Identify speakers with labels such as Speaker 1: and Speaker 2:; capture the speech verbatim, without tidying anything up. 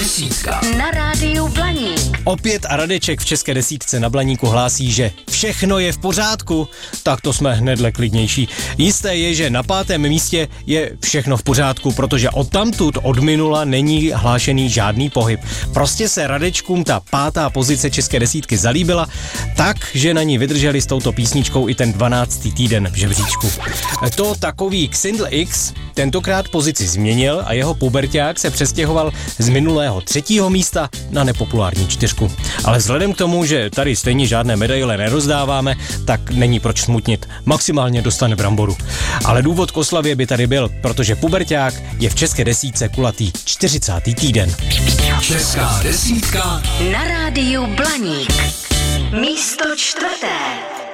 Speaker 1: desítka
Speaker 2: na rádiu Blaník.
Speaker 3: Opět a Radeček v České desítce na Blaníku hlásí, že všechno je v pořádku, tak to jsme hnedle klidnější. Jisté je, že na pátém místě je všechno v pořádku, protože odtamtud od minula není hlášený žádný pohyb. Prostě se Radečkům ta pátá pozice České desítky zalíbila, tak, že na ní vydrželi s touto písničkou i ten dvanáctý týden v žebříčku. To takový Xindl X tentokrát pozici změnil a jeho puberťák se přestěhoval z minulého třetího místa na nepopulární čtyřku. Ale vzhledem k tomu, že tady stejně žádné medaile nerozdáváme, tak není proč smutnit. Maximálně dostane bramboru. Ale důvod k oslavě by tady byl, protože puberťák je v České desítce kulatý čtyřicátý týden.
Speaker 1: Česká desítka
Speaker 2: na rádiu Blaník. Místo čtvrté.